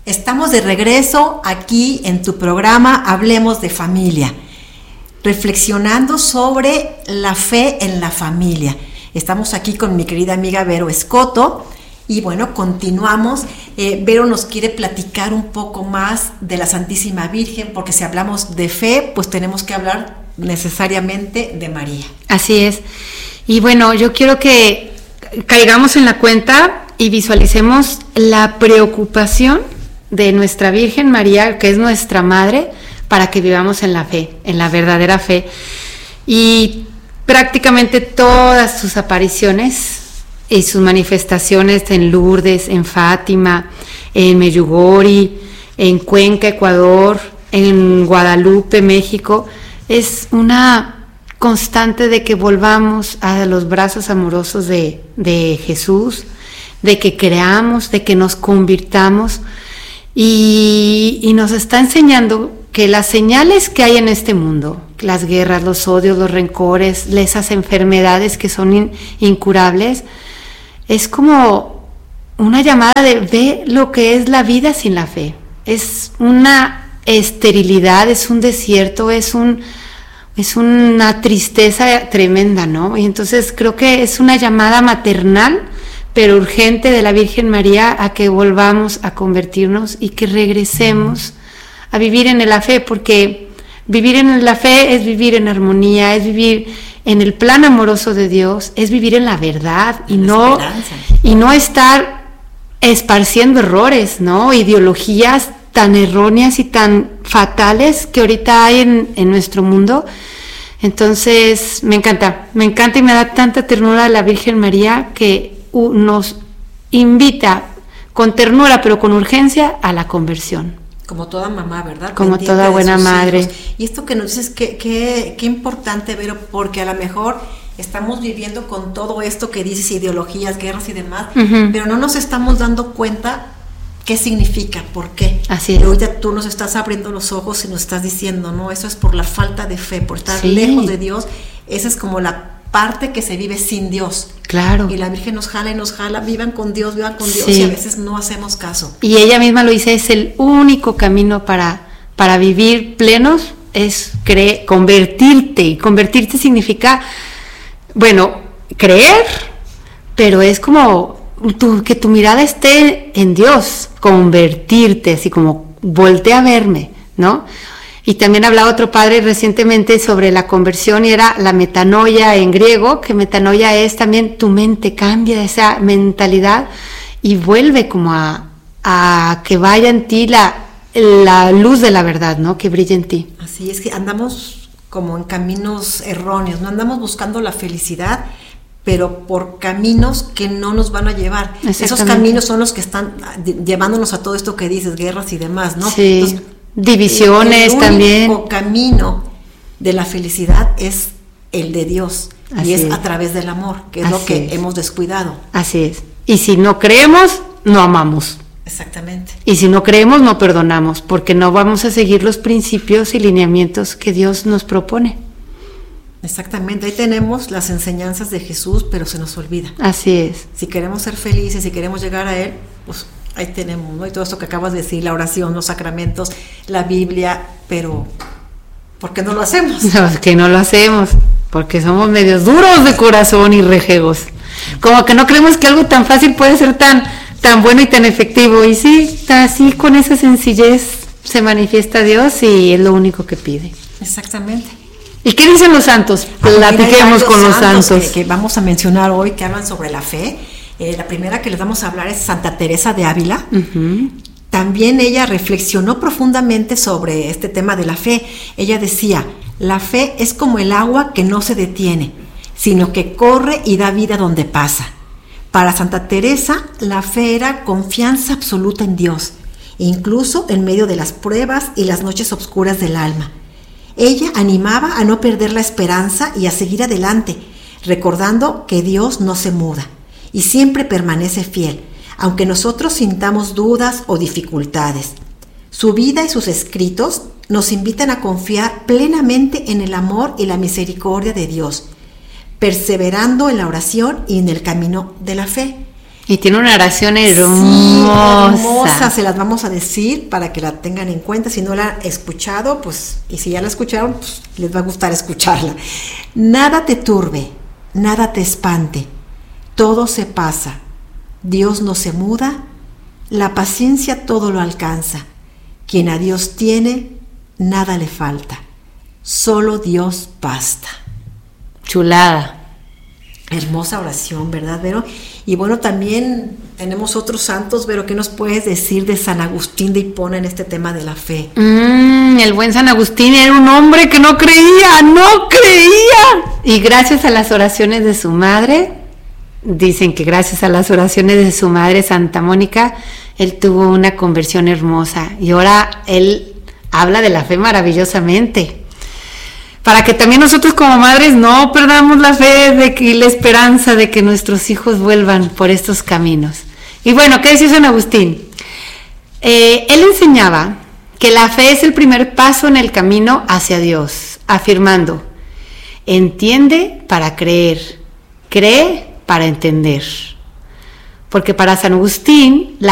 Estamos de regreso aquí en tu programa Hablemos de Familia, reflexionando sobre la fe en la familia. Estamos aquí con mi querida amiga Vero Escoto y bueno, continuamos. Vero nos quiere platicar un poco más de la Santísima Virgen, porque si hablamos de fe, pues tenemos que hablar necesariamente de María. Así es. Y bueno, yo quiero que caigamos en la cuenta y visualicemos la preocupación de nuestra Virgen María, que es nuestra madre, para que vivamos en la fe, en la verdadera fe. Y prácticamente todas sus apariciones y sus manifestaciones en Lourdes, en Fátima, en Medjugorje, en Cuenca, Ecuador, en Guadalupe, México, es una constante de que volvamos a los brazos amorosos de Jesús, de que creamos, de que nos convirtamos. Y nos está enseñando que las señales que hay en este mundo, las guerras, los odios, los rencores, esas enfermedades que son incurables, es como una llamada de ve lo que es la vida sin la fe. Es una esterilidad, es un desierto, es una tristeza tremenda, ¿no? Y entonces creo que es una llamada maternal pero urgente de la Virgen María a que volvamos a convertirnos y que regresemos a vivir en la fe, porque vivir en la fe es vivir en armonía, es vivir en el plan amoroso de Dios, es vivir en la verdad y no estar esparciendo errores, ¿no? Ideologías tan erróneas y tan fatales que ahorita hay en nuestro mundo. Entonces me encanta y me da tanta ternura la Virgen María que nos invita con ternura pero con urgencia a la conversión. Como toda mamá, ¿verdad? Como toda buena madre. Hijos. Y esto que nos dices, qué importante, Vero, porque a lo mejor estamos viviendo con todo esto que dices, ideologías, guerras y demás, pero no nos estamos dando cuenta qué significa, por qué. Así es. Y ahorita tú nos estás abriendo los ojos y nos estás diciendo, no, eso es por la falta de fe, por estar lejos de Dios. Esa es como la parte que se vive sin Dios. Claro. Y la Virgen nos jala, vivan con Dios, sí. Y a veces no hacemos caso. Y ella misma lo dice, es el único camino para vivir plenos, es convertirte. Y convertirte significa, bueno, creer, pero es como que tu mirada esté en Dios, convertirte, así como voltea a verme, ¿no? Y también hablaba otro padre recientemente sobre la conversión y era la metanoia en griego, que metanoia es también tu mente cambia esa mentalidad y vuelve como a que vaya en ti la luz de la verdad, ¿no? Que brille en ti. Así es, que andamos como en caminos erróneos, no andamos buscando la felicidad, pero por caminos que no nos van a llevar. Esos caminos son los que están llevándonos a todo esto que dices, guerras y demás, ¿no? Sí. Entonces, divisiones también. El único camino de la felicidad es el de Dios. Así y es a través del amor, que es lo que hemos descuidado. Así es. Y si no creemos, no amamos. Exactamente. Y si no creemos, no perdonamos, porque no vamos a seguir los principios y lineamientos que Dios nos propone. Exactamente, ahí tenemos las enseñanzas de Jesús, pero se nos olvida. Así es. Si queremos ser felices, si queremos llegar a Él, pues ahí tenemos, ¿no? Y todo esto que acabas de decir, la oración, los sacramentos, la Biblia, pero ¿por qué no lo hacemos? No, que no lo hacemos, porque somos medios duros de corazón y rejegos. Como que no creemos que algo tan fácil puede ser tan bueno y tan efectivo. Y sí, así con esa sencillez se manifiesta Dios y es lo único que pide. Exactamente. ¿Y qué dicen los santos? Platiquemos con los santos. Que vamos a mencionar hoy, que hablan sobre la fe. La primera que les vamos a hablar es Santa Teresa de Ávila. También ella reflexionó profundamente sobre este tema de la fe. Ella decía, la fe es como el agua que no se detiene, sino que corre y da vida donde pasa. Para Santa Teresa, la fe era confianza absoluta en Dios, incluso en medio de las pruebas y las noches oscuras del alma. Ella animaba a no perder la esperanza y a seguir adelante, recordando que Dios no se muda y siempre permanece fiel, aunque nosotros sintamos dudas o dificultades. Su vida y sus escritos nos invitan a confiar plenamente en el amor y la misericordia de Dios, perseverando en la oración y en el camino de la fe. Y tiene una oración hermosa. Sí, hermosa, se las vamos a decir para que la tengan en cuenta. Si no la han escuchado, pues, y si ya la escucharon, pues les va a gustar escucharla. Nada te turbe, nada te espante, todo se pasa, Dios no se muda, la paciencia todo lo alcanza. Quien a Dios tiene, nada le falta, solo Dios basta. Chulada. Hermosa oración, ¿verdad, Vero? Y bueno, también tenemos otros santos, Vero, ¿qué nos puedes decir de San Agustín de Hipona en este tema de la fe? El buen San Agustín era un hombre que no creía. Y gracias a las oraciones de su madre, dicen que gracias a las oraciones de su madre, Santa Mónica, él tuvo una conversión hermosa. Y ahora él habla de la fe maravillosamente. Para que también nosotros como madres no perdamos la fe y la esperanza de que nuestros hijos vuelvan por estos caminos. Y bueno, ¿qué decía San Agustín? Él enseñaba que la fe es el primer paso en el camino hacia Dios, afirmando: entiende para creer, cree para entender. Porque para San Agustín